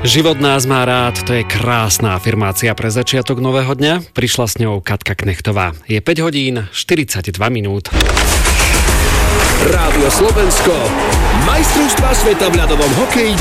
Život nás má rád, to je krásna afirmácia pre začiatok nového dňa. Prišla s ňou Katka Knechtová. Je 5 hodín 42 minút. Rádio Slovensko. Majstrovstvá sveta v ľadovom hokeji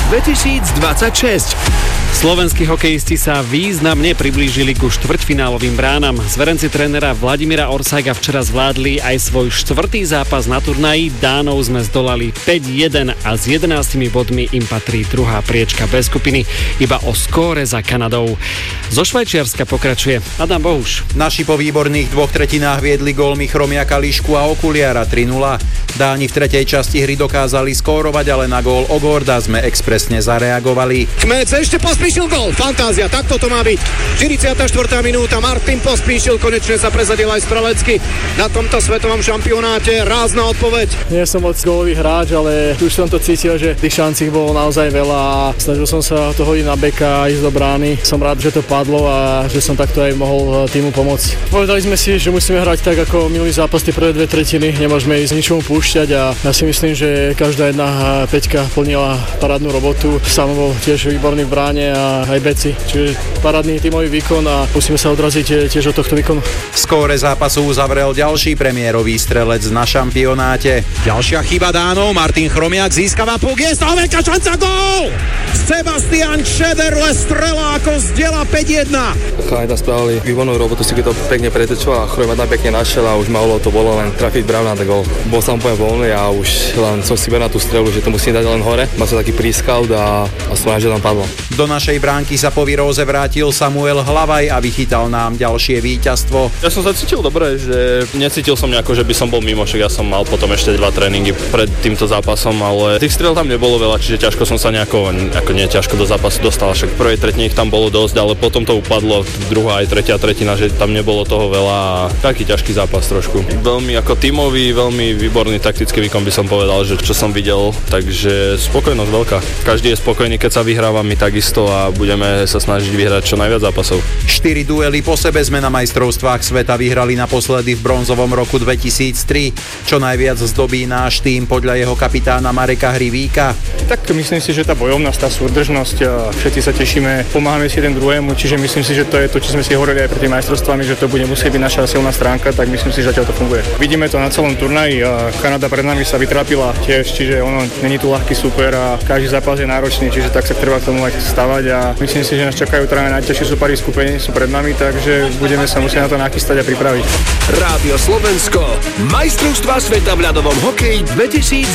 2026. Slovenskí hokejisti sa významne priblížili ku štvrťfinálovým bránam. Zverenci trénera Vladimíra Orsajga včera zvládli aj svoj štvrtý zápas na turnaji. Dánov sme zdolali 5-1 a s 11 bodmi im patrí druhá priečka B skupiny, iba o skóre za Kanadou. Zo Švajčiarska pokračuje Adam Bohuš. Naši po výborných dvoch tretinách viedli gólmi Chromiaka, Lišku a Okuliara 3-0. Dáni v tretej časti hry dokázali skórovať, ale na gól Ogorda sme expresne zareagovali. Kmec ešte Pospíšil gól, fantázia, takto to má byť. 44. minúta, Martin Pospíšil konečne sa presadil aj strelecky na tomto svetovom šampionáte. Rázna odpoveď. Nie som moc gólový hráč, ale už som to cítil, že tých šancí bolo naozaj veľa a snažil som sa to hodiť na beka a ísť do brány. Som rád, že to padlo a že som takto aj mohol týmu pomôcť. Povedali sme si, že musíme hrať tak ako minulý zápas, tie prvé dve tretiny, nemôžeme ísť ničomu púšťať a ja si myslím, že každá jedna peťka plnila parádnu robotu. Sam bol tiež výborný v bráne a aj beci, čiže parádny tímový výkon a musíme sa odraziť tiež od tohto výkonu. V skóre zápasu uzavrel ďalší premiérový strelec na šampionáte. Ďalšia chyba Dánov, Martin Chromiak získava puk, je z toho veľká šanca, gól! Sebastian Šederle strela ako z diela 5-1. Chalani tam spravili výbornú robotu, si keď to pekne pretečil a Chromiak tam pekne našiel a už malo to bolo len trafiť bránu na gól. Bol som úplne voľný a už len som si beral na tú strelu, že to musím dať len hore. Mal som taký prískaut a som rád, že tam padlo. Do našej bránky sa po výroze vrátil Samuel Hlavaj a vychytal nám ďalšie víťazstvo. Ja som sa cítil dobre, že necítil som nejako, že by som bol mimo, však ja som mal potom ešte 2 tréningy pred týmto zápasom, ale tých strel tam nebolo veľa, čiže ťažko som sa nejako, ťažko do zápasu dostal, však v prvej tretine ich tam bolo dosť, ale potom to upadlo, druhá aj tretia tretina, že tam nebolo toho veľa a taký ťažký zápas trošku. Veľmi ako tímový, veľmi výborný taktický výkon by som povedal, že čo som videl, takže spokojnosť veľká. Každý je spokojný, keď sa vyhráva, my takisto a budeme sa snažiť vyhrať čo najviac zápasov. 4 duely po sebe sme na majstrovstvách sveta vyhrali naposledy v bronzovom roku 2003. Čo najviac zdobí náš tým podľa jeho kapitána Mareka Hrivíka? Tak myslím si, že tá bojovnosť, tá súdržnosť, všetci sa tešíme, pomáhame si jeden druhému, čiže myslím si, že to je to, čo sme si hovorili aj pred tými majstrovstvami, že to bude musieť byť naša silná stránka, tak myslím si, že zatiaľ to funguje. Vidíme to na celom turnaji a Kanada pred nami sa vytrápila tiež, čiže ono není tu ľahký super a každý zápas je náročný, čiže tak sa treba k tomu aj stavať a myslím si, že nás čakajú teda najťažšie súpary skupení sú pred nami, takže budeme sa musieť na to nachystať a pripraviť. Rádio Slovensko. Majstrovstvá sveta v ľadovom hokeji 2026.